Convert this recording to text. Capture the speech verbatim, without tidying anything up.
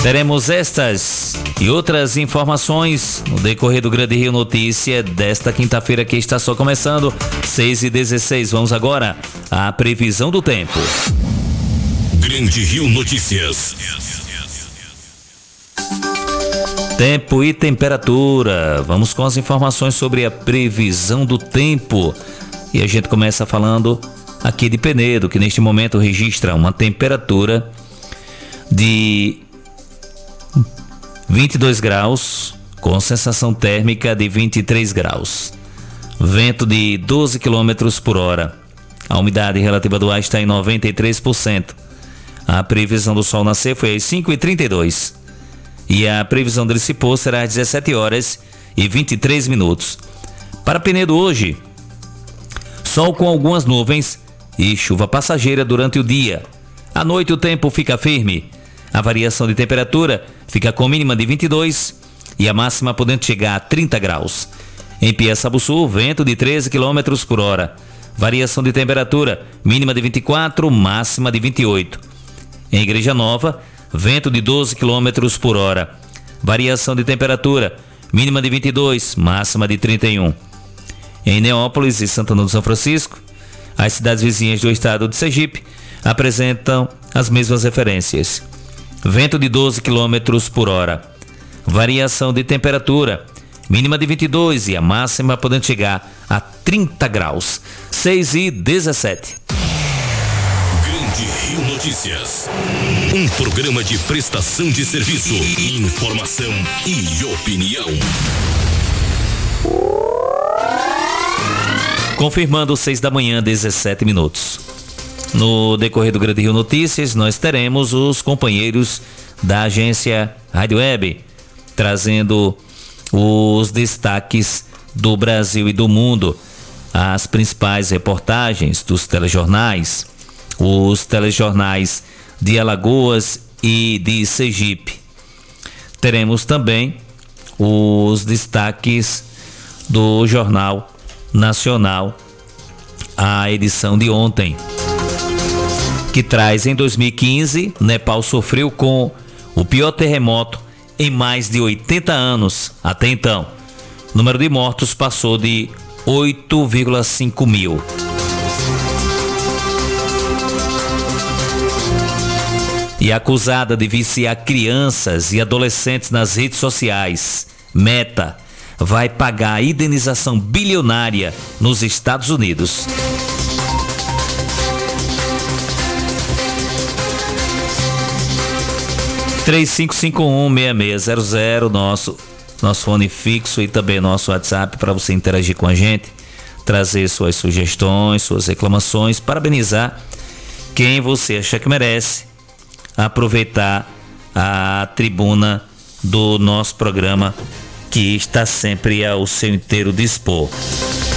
Teremos estas e outras informações no decorrer do Grande Rio Notícia desta quinta-feira que está só começando, seis e dezesseis. Vamos agora à previsão do tempo. Grande Rio Notícias. Tempo e temperatura. Vamos com as informações sobre a previsão do tempo. E a gente começa falando aqui de Penedo, que neste momento registra uma temperatura de vinte e dois graus, com sensação térmica de vinte e três graus. Vento de doze quilômetros por hora. A umidade relativa do ar está em noventa e três por cento. A previsão do sol nascer foi às cinco e trinta e dois. E a previsão dele se pôr será às dezessete horas e vinte e três minutos. Para Penedo hoje, sol com algumas nuvens e chuva passageira durante o dia. À noite o tempo fica firme. A variação de temperatura fica com mínima de vinte e dois e a máxima podendo chegar a trinta graus. Em Piaçabuçu, vento de treze quilômetros por hora. Variação de temperatura mínima de vinte e quatro, máxima de vinte e oito. Em Igreja Nova, vento de doze quilômetros por hora. Variação de temperatura mínima de vinte e dois, máxima de trinta e um. Em Neópolis e Santana do São Francisco, as cidades vizinhas do estado de Sergipe apresentam as mesmas referências. Vento de doze quilômetros por hora. Variação de temperatura mínima de vinte e dois e a máxima podendo chegar a trinta graus. seis e dezessete. Grande Rio Notícias. Um programa de prestação de serviço, informação e opinião. Confirmando seis da manhã, dezessete minutos. No decorrer do Grande Rio Notícias, nós teremos os companheiros da agência Rádio Web, trazendo os destaques do Brasil e do mundo, as principais reportagens dos telejornais, os telejornais de Alagoas e de Sergipe. Teremos também os destaques do Jornal Nacional, a edição de ontem, que traz em dois mil e quinze, Nepal sofreu com o pior terremoto em mais de oitenta anos até então. O número de mortos passou de oito vírgula cinco mil. E acusada de viciar crianças e adolescentes nas redes sociais, Meta vai pagar a indenização bilionária nos Estados Unidos. três cinco cinco um, seis seis zero zero, nosso, nosso fone fixo e também nosso WhatsApp para você interagir com a gente, trazer suas sugestões, suas reclamações, parabenizar quem você acha que merece, aproveitar a tribuna do nosso programa que está sempre ao seu inteiro dispor.